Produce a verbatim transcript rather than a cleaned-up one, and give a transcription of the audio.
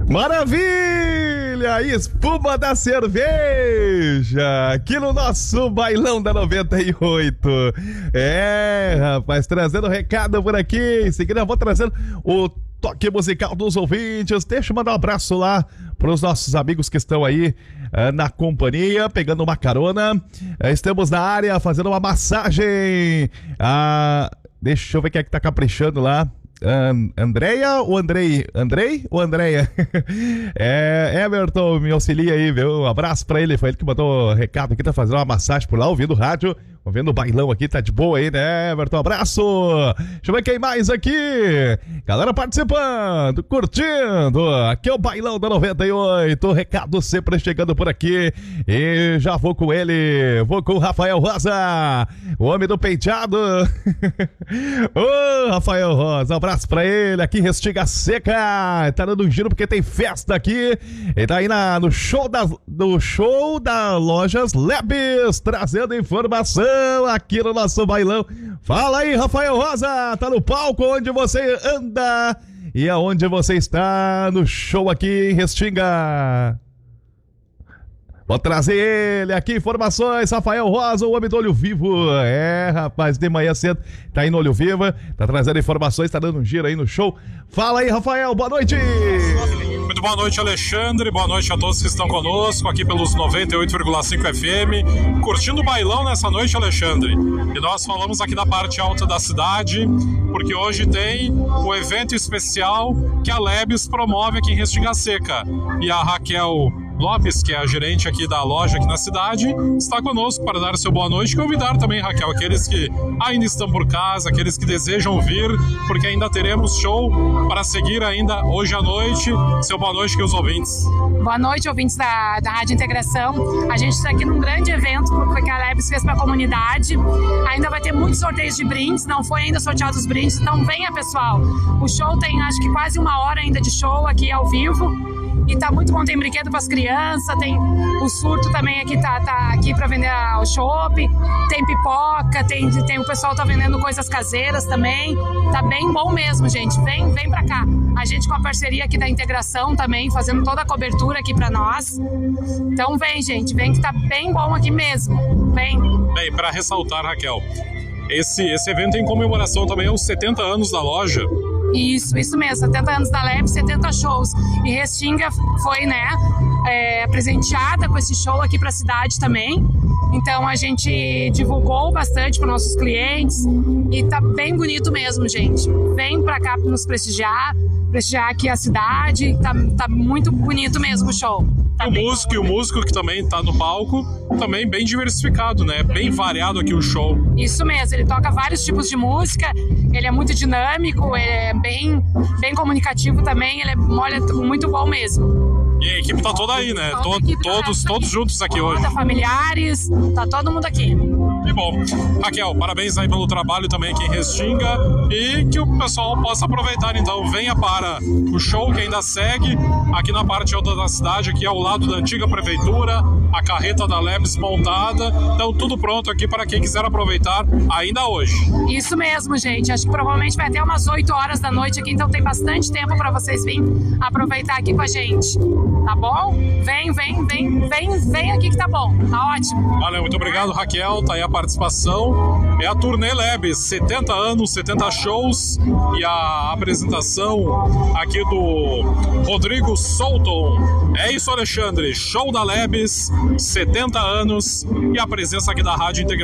Maravilha! Espuma da cerveja! Aqui no nosso bailão da noventa e oito. É, rapaz, trazendo recado por aqui. Em seguida eu vou trazendo o toque musical dos ouvintes. Deixa eu mandar um abraço lá para os nossos amigos que estão aí uh, na companhia, pegando uma carona. Uh, estamos na área fazendo uma massagem. Uh, deixa eu ver quem é que tá caprichando lá. And, Andreia ou Andrei? Andrei ou Andreia? É, Everton, me auxilia aí, viu? Um abraço pra ele, foi ele que mandou recado aqui, tá fazendo uma massagem por lá, ouvindo o rádio, ouvindo o bailão aqui, tá de boa aí, né, Everton? Abraço! Deixa eu ver quem mais aqui. Galera participando, curtindo, aqui é o bailão da noventa e oito, recado sempre chegando por aqui, e já vou com ele, vou com o Rafael Rosa, o homem do penteado. Ô, Rafael Rosa, um abraço pra ele, aqui em Restinga Seca, tá dando um giro porque tem festa aqui, ele tá aí na, no, show da, no show da Lojas Lebes, trazendo informação aqui no nosso bailão. Fala aí, Rafael Rosa, tá no palco onde você anda e aonde você está no show aqui em Restinga. Vou trazer ele aqui, informações, Rafael Rosa, o homem do Olho Vivo. É, rapaz, de manhã cedo, tá aí no Olho Vivo, tá trazendo informações, tá dando um giro aí no show. Fala aí, Rafael, boa noite! Muito boa noite, Alexandre, boa noite a todos que estão conosco aqui pelos noventa e oito vírgula cinco F M, curtindo o bailão nessa noite, Alexandre. E nós falamos aqui da parte alta da cidade, porque hoje tem o evento especial que a Lebes promove aqui em Restinga Seca. E a Raquel Lopes, que é a gerente aqui da loja aqui na cidade, está conosco para dar seu boa noite e convidar também, Raquel, aqueles que ainda estão por casa, aqueles que desejam vir, porque ainda teremos show para seguir ainda hoje à noite. Seu boa noite aqui aos ouvintes. Boa noite, ouvintes da, da Rádio Integração. A gente está aqui num grande evento que a Lebes fez para a comunidade. Ainda vai ter muitos sorteios de brindes, não foi ainda sorteado os brindes, então venha, pessoal. O show tem acho que quase uma hora ainda de show aqui ao vivo. E tá muito bom, tem brinquedo para as crianças, tem o surto também aqui, tá, tá aqui para vender o chopp, tem pipoca, tem, tem o pessoal tá vendendo coisas caseiras também, tá bem bom mesmo, gente, vem, vem para cá. A gente com a parceria aqui da Integração também, fazendo toda a cobertura aqui para nós. Então vem, gente, vem que tá bem bom aqui mesmo, vem. Bem, para ressaltar, Raquel, esse, esse evento é em comemoração também aos setenta anos da loja. Isso, isso mesmo, setenta anos da Lebes, setenta shows. E Restinga foi, né, é, presenteada com esse show aqui para a cidade também. Então a gente divulgou bastante para nossos clientes e tá bem bonito mesmo, gente. Vem para cá para nos prestigiar, prestigiar aqui a cidade, tá, tá muito bonito mesmo o show. Tá o músico e o músico que também tá no palco, também bem diversificado, né? Bem variado aqui o show. Isso mesmo, ele toca vários tipos de música, ele é muito dinâmico, ele é bem, bem comunicativo também, ele é olha, muito bom mesmo. E a equipe tá toda aí, né? Todo, todos, todos aqui. Juntos aqui hoje. Familiares, tá todo mundo aqui. Que bom. Raquel, parabéns aí pelo trabalho também aqui em Restinga e que o pessoal possa aproveitar, então, venha para o show que ainda segue aqui na parte alta da cidade, aqui ao lado da antiga prefeitura, a carreta da Lebes montada, então tudo pronto aqui para quem quiser aproveitar ainda hoje. Isso mesmo, gente, acho que provavelmente vai até umas oito horas da noite aqui, então tem bastante tempo para vocês virem aproveitar aqui com a gente, tá bom? Vem, vem, vem, vem, vem aqui que tá bom, tá ótimo. Valeu, muito obrigado, Raquel, tá aí a participação, é a turnê Lebes, setenta anos, setenta shows e a apresentação aqui do Rodrigo Solton. É isso, Alexandre, show da Lebes, setenta anos e a presença aqui da Rádio Integração.